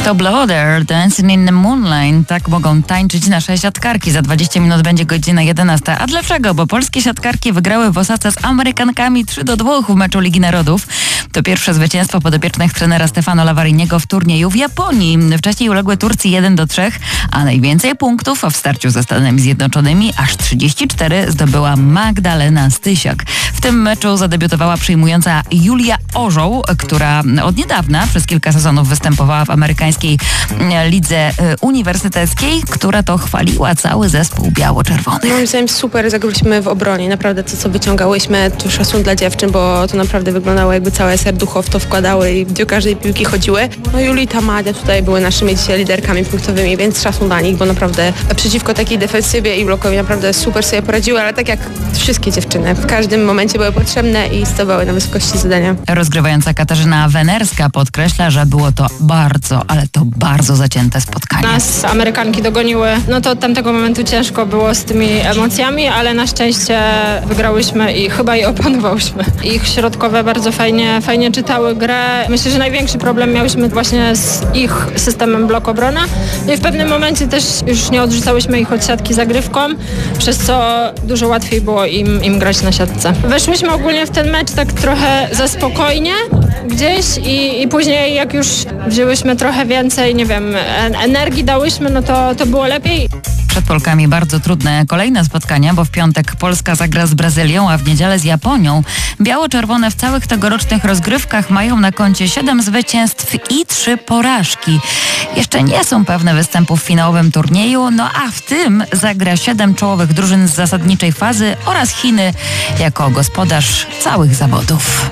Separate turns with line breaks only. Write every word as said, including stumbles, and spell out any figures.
To Bloder, Dancing in the Moonlight. Tak mogą tańczyć nasze siatkarki. Za dwadzieścia minut będzie godzina jedenasta. A dlaczego? Bo polskie siatkarki wygrały w Osace z Amerykankami trzy do dwóch w meczu Ligi Narodów. To pierwsze zwycięstwo podopiecznych trenera Stefano Lavariniego w turnieju w Japonii. Wcześniej uległy Turcji jeden do trzech, a najwięcej punktów w starciu ze Stanami Zjednoczonymi, aż trzydzieści cztery, zdobyła Magdalena Stysiak. W tym meczu zadebiutowała przyjmująca Julia Orzeł, która od niedawna przez kilka sezonów występowała w amerykańskiej lidze uniwersyteckiej, która to chwaliła cały zespół biało-czerwony.
Moim zdaniem super zagrałyśmy w obronie. Naprawdę to, co wyciągałyśmy, to szacun dla dziewczyn, bo to naprawdę wyglądało, jakby całe serducho w to wkładały i do każdej piłki chodziły. No Julita, Madzia tutaj były naszymi dzisiaj liderkami punktowymi, więc szacun dla nich, bo naprawdę przeciwko takiej defensywie i blokowi naprawdę super sobie poradziły, ale tak jak wszystkie dziewczyny, w każdym momencie były potrzebne i stawały na wysokości zadania.
Rozgrywająca Katarzyna Wenerska podkreśla, że było to bardzo, ale to bardzo zacięte spotkanie.
Nas Amerykanki dogoniły, no to od tamtego momentu ciężko było z tymi emocjami, ale na szczęście wygrałyśmy i chyba je opanowałyśmy. Ich środkowe bardzo fajnie, fajnie czytały grę. Myślę, że największy problem miałyśmy właśnie z ich systemem blok-obrona i w pewnym momencie też już nie odrzucałyśmy ich od siatki zagrywką, przez co dużo łatwiej było im, im grać na siatce. Weszłyśmy ogólnie w ten mecz tak trochę za spokojnie gdzieś i, i później jak już wzięłyśmy trochę więcej, nie wiem, energii dałyśmy, no to, to było lepiej.
Przed Polkami bardzo trudne kolejne spotkania, bo w piątek Polska zagra z Brazylią, a w niedzielę z Japonią. Biało-czerwone w całych tegorocznych rozgrywkach mają na koncie siedem zwycięstw i trzy porażki. Jeszcze nie są pewne występów w finałowym turnieju, no a w tym zagra siedem czołowych drużyn z zasadniczej fazy oraz Chiny jako gospodarz całych zawodów.